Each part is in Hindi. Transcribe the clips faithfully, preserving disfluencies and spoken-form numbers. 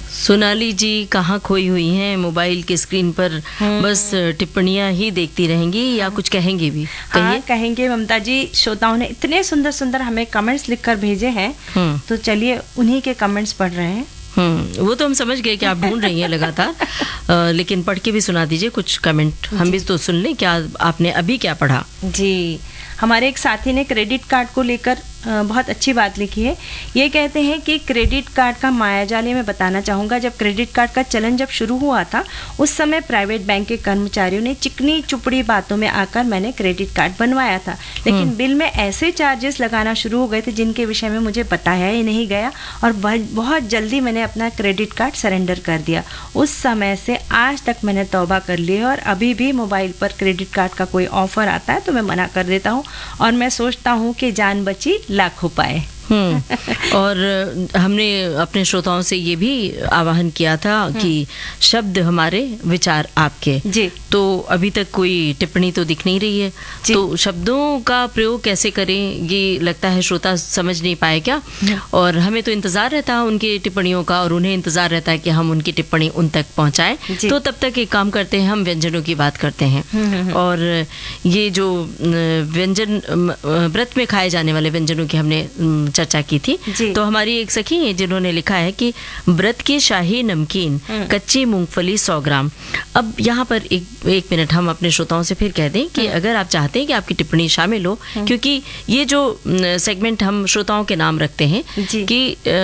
सोनाली जी कहाँ खोई हुई हैं मोबाइल की स्क्रीन पर, बस टिप्पणियां ही देखती रहेंगी या कुछ कहेंगी भी? हाँ, कहेंगे ममता जी। श्रोताओं ने इतने सुंदर सुंदर हमें कमेंट्स लिखकर भेजे हैं, तो चलिए उन्हीं के कमेंट्स पढ़ रहे हैं। हम्म वो तो हम समझ गए कि आप ढूंढ रही हैं लगातार, लेकिन पढ़ के भी सुना दीजिए कुछ कमेंट, हम भी तो सुन लें क्या आपने अभी क्या पढ़ा। जी, हमारे एक साथी ने क्रेडिट कार्ड को लेकर बहुत अच्छी बात लिखी है। ये कहते हैं कि क्रेडिट कार्ड का मायाजाल मैं बताना चाहूँगा। जब क्रेडिट कार्ड का चलन जब शुरू हुआ था, उस समय प्राइवेट बैंक के कर्मचारियों ने चिकनी चुपड़ी बातों में आकर मैंने क्रेडिट कार्ड बनवाया था, लेकिन बिल में ऐसे चार्जेस लगाना शुरू हो गए थे जिनके विषय में मुझे बताया ही नहीं गया, और बहुत जल्दी मैंने अपना क्रेडिट कार्ड सरेंडर कर दिया। उस समय से आज तक मैंने तौबा कर ली है, और अभी भी मोबाइल पर क्रेडिट कार्ड का कोई ऑफर आता है तो मैं मना कर देता हूँ, और मैं सोचता हूँ कि जान बची लाख हो पाए। हम्म और हमने अपने श्रोताओं से ये भी आह्वान किया था कि शब्द हमारे विचार आपके जी। तो अभी तक कोई टिप्पणी तो दिख नहीं रही है, तो शब्दों का प्रयोग कैसे करें ये लगता है श्रोता समझ नहीं पाए क्या, और हमें तो इंतजार रहता है उनकी टिप्पणियों का, और उन्हें इंतजार रहता है कि हम उनकी टिप्पणी उन तक पहुंचाएं। तो तब तक एक काम करते हैं, हम व्यंजनों की बात करते हैं, और ये जो व्यंजन व्रत में खाए जाने वाले व्यंजनों की हमने चर्चा की थी, तो हमारी एक सखी है जिन्होंने लिखा है कि व्रत की शाही नमकीन कच्ची मूंगफली सौ ग्राम। अब यहाँ पर एक एक मिनट हम अपने श्रोताओं से फिर कह दें कि अगर आप चाहते हैं कि आपकी टिप्पणी शामिल हो, क्योंकि ये जो सेगमेंट हम श्रोताओं के नाम रखते हैं कि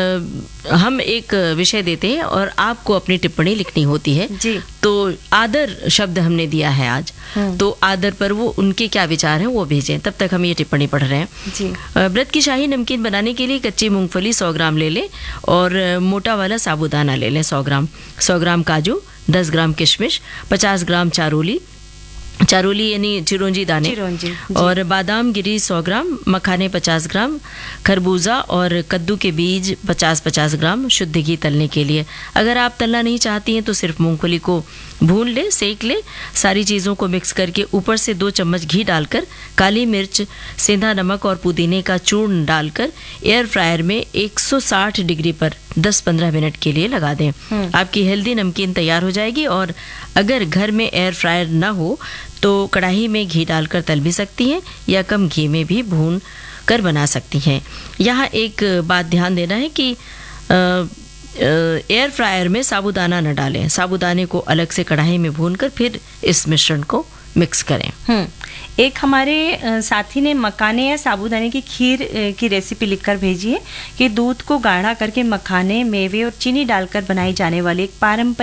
आ, हम एक विषय देते हैं और आपको अपनी टिप्पणी लिखनी होती है, तो आदर शब्द हमने दिया है आज, तो आदर पर वो उनके क्या विचार हैं वो भेजें। तब तक हम ये टिप्पणी पढ़ रहे हैं। व्रत की शाही नमकीन बनाने के लिए कच्ची मूंगफली सौ ग्राम ले लें, और मोटा वाला साबूदाना ले लें सौ ग्राम, सौ ग्राम काजू, दस ग्राम किशमिश, पचास ग्राम चारोली, चारोली यानी चिरौंजी दाने, चिरौंजी, और बादाम गिरी सौ ग्राम, मखाने पचास ग्राम, खरबूजा और कद्दू के बीज पचास पचास ग्राम शुद्ध घी तलने के लिए। अगर आप तलना नहीं चाहती हैं तो सिर्फ मूंगफली को भून ले, सेक ले। सारी चीज़ों को मिक्स करके ऊपर से दो चम्मच घी डालकर काली मिर्च, सेंधा नमक और पुदीने का चूर्ण डालकर एयर फ्रायर में एक सौ साठ डिग्री पर दस पंद्रह मिनट के लिए लगा दें। आपकी हेल्दी नमकीन तैयार हो जाएगी। और अगर घर में एयर फ्रायर ना हो तो कढ़ाई में घी डालकर तल भी सकती हैं, या कम घी में भी भून कर बना सकती हैं। यहाँ एक बात ध्यान देना है कि आ, एयर फ्रायर में साबूदाना न डालें, साबूदाने को अलग से कढ़ाई में भूनकर फिर इस मिश्रण को मिक्स करें। हम्म एक हमारे साथी ने मखाने या साबूदाने की खीर की रेसिपी लिखकर भेजी है कि दूध को गाढ़ा करके मखाने, मेवे और चीनी डालकर बनाई जाने वाली एक पारंपरिक